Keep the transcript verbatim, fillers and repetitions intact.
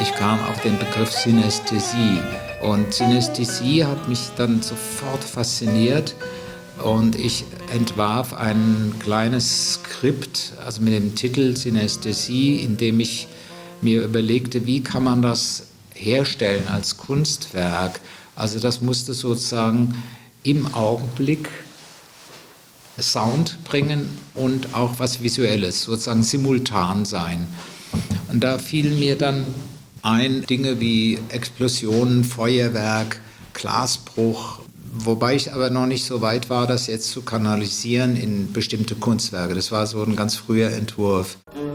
Ich kam auf den Begriff Synästhesie. Und Synästhesie hat mich dann sofort fasziniert. Und ich entwarf ein kleines Skript, also mit dem Titel Synästhesie, in dem ich mir überlegte, wie kann man das herstellen als Kunstwerk. Also das musste sozusagen im Augenblick Sound bringen und auch was Visuelles, sozusagen simultan sein. Und da fielen mir dann ein Dinge wie Explosionen, Feuerwerk, Glasbruch, wobei ich aber noch nicht so weit war, das jetzt zu kanalisieren in bestimmte Kunstwerke. Das war so ein ganz früher Entwurf.